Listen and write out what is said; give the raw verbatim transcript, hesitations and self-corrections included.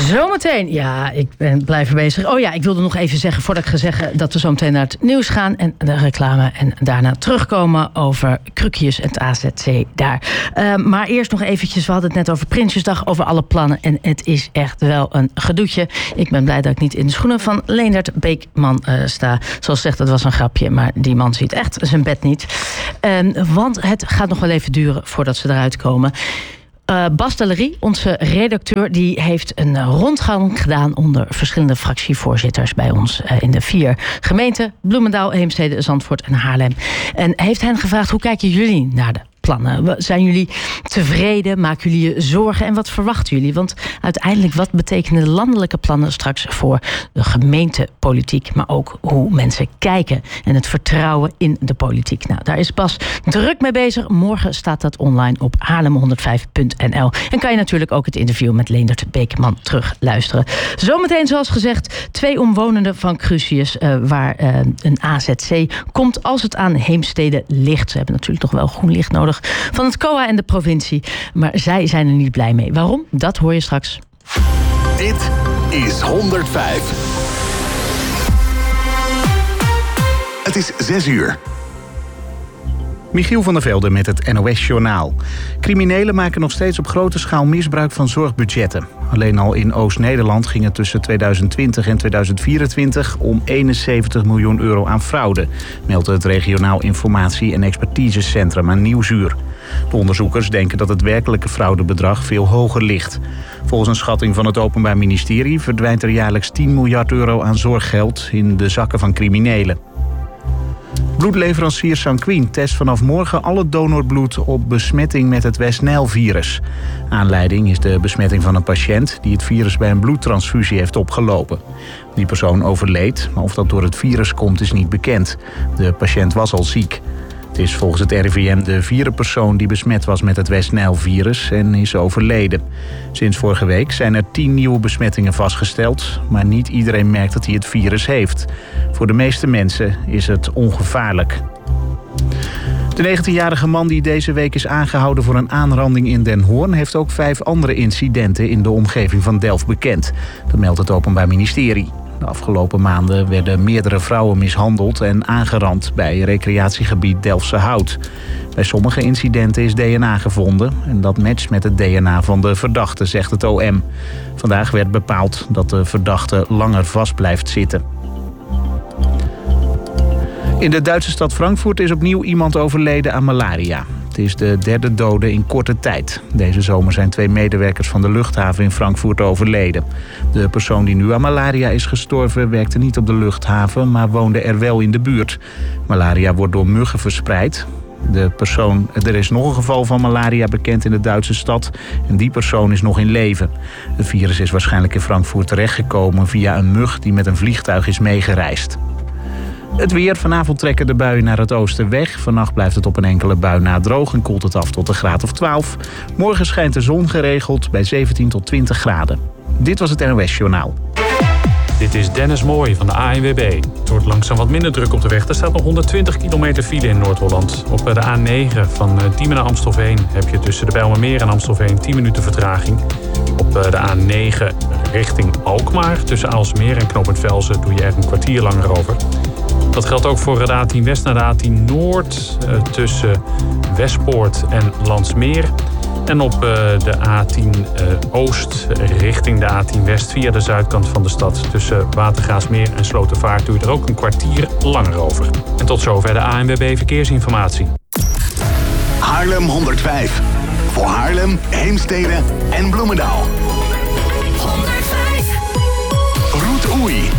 Zometeen, ja, ik ben blijven bezig. Oh ja, ik wilde nog even zeggen, voordat ik ga zeggen dat we zo meteen naar het nieuws gaan en de reclame en daarna terugkomen over Krukjes en het A Z C daar. Uh, maar eerst nog eventjes, we hadden het net over Prinsjesdag, over alle plannen en het is echt wel een gedoetje. Ik ben blij dat ik niet in de schoenen van Leendert Beekman uh, sta. Zoals zegt, dat was een grapje, maar die man ziet echt zijn bed niet. Uh, want het gaat nog wel even duren voordat ze eruit komen. Uh, Bas Dellerie, onze redacteur, die heeft een rondgang gedaan onder verschillende fractievoorzitters bij ons uh, in de vier gemeenten: Bloemendaal, Heemstede, Zandvoort en Haarlem. En heeft hen gevraagd, hoe kijken jullie naar de plannen? Zijn jullie tevreden? Maken jullie je zorgen? En wat verwachten jullie? Want uiteindelijk, wat betekenen de landelijke plannen straks voor de gemeentepolitiek, maar ook hoe mensen kijken en het vertrouwen in de politiek? Nou, daar is Bas druk mee bezig. Morgen staat dat online op haarlem honderdvijf punt n l. En kan je natuurlijk ook het interview met Leendert Beekman terugluisteren. Zometeen, zoals gezegd, twee omwonenden van Crucius, uh, waar uh, een A Z C komt als het aan Heemstede ligt. Ze hebben natuurlijk toch wel groen licht nodig van het C O A en de provincie. Maar zij zijn er niet blij mee. Waarom? Dat hoor je straks. Dit is honderdvijf. Het is zes uur. Michiel van der Velde met het N O S-journaal. Criminelen maken nog steeds op grote schaal misbruik van zorgbudgetten. Alleen al in Oost-Nederland ging het tussen tweeduizend twintig en tweeduizend vierentwintig om eenenzeventig miljoen euro aan fraude, meldt het regionaal informatie- en expertisecentrum aan Nieuwsuur. De onderzoekers denken dat het werkelijke fraudebedrag veel hoger ligt. Volgens een schatting van het Openbaar Ministerie verdwijnt er jaarlijks tien miljard euro aan zorggeld in de zakken van criminelen. Bloedleverancier Sanquin test vanaf morgen al het donorbloed op besmetting met het West-Nijl-virus. Aanleiding is de besmetting van een patiënt die het virus bij een bloedtransfusie heeft opgelopen. Die persoon overleed, maar of dat door het virus komt is niet bekend. De patiënt was al ziek. Het is volgens het R I V M de vierde persoon die besmet was met het West-Nijl-virus en is overleden. Sinds vorige week zijn er tien nieuwe besmettingen vastgesteld, maar niet iedereen merkt dat hij het virus heeft. Voor de meeste mensen is het ongevaarlijk. De negentienjarige man die deze week is aangehouden voor een aanranding in Den Hoorn heeft ook vijf andere incidenten in de omgeving van Delft bekend. Dat meldt het Openbaar Ministerie. De afgelopen maanden werden meerdere vrouwen mishandeld en aangerand bij recreatiegebied Delftse Hout. Bij sommige incidenten is D N A gevonden en dat matcht met het D N A van de verdachte, zegt het O M. Vandaag werd bepaald dat de verdachte langer vast blijft zitten. In de Duitse stad Frankfurt is opnieuw iemand overleden aan malaria. Het is de derde dode in korte tijd. Deze zomer zijn twee medewerkers van de luchthaven in Frankfurt overleden. De persoon die nu aan malaria is gestorven werkte niet op de luchthaven, maar woonde er wel in de buurt. Malaria wordt door muggen verspreid. De persoon, er is nog een geval van malaria bekend in de Duitse stad en die persoon is nog in leven. Het virus is waarschijnlijk in Frankfurt terechtgekomen via een mug die met een vliegtuig is meegereisd. Het weer. Vanavond trekken de buien naar het oosten weg. Vannacht blijft het op een enkele bui na droog en koelt het af tot een graad of twaalf. Morgen schijnt de zon geregeld bij zeventien tot twintig graden. Dit was het N O S-journaal. Dit is Dennis Mooij van de A N W B. Het wordt langzaam wat minder druk op de weg. Er staat nog honderdtwintig kilometer file in Noord-Holland. Op de A negen van Diemen naar Amstelveen heb je tussen de Bijlmermeer en Amstelveen tien minuten vertraging. Op de A negen richting Alkmaar tussen Aalsmeer en Knooppunt Velzen doe je er een kwartier langer over. Dat geldt ook voor de A tien West naar de A tien Noord uh, tussen Westpoort en Landsmeer. En op uh, de A tien uh, Oost richting de A tien West via de zuidkant van de stad tussen Watergraafsmeer en Slotervaart doe je er ook een kwartier langer over. En tot zover de A N W B Verkeersinformatie. Haarlem honderdvijf. Voor Haarlem, Heemstede en Bloemendaal. honderdvijf. Roet Oei.